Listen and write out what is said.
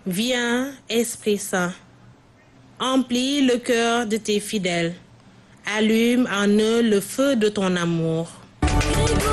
Viens, Esprit Saint, emplis le cœur de tes fidèles, allume en eux le feu de ton amour.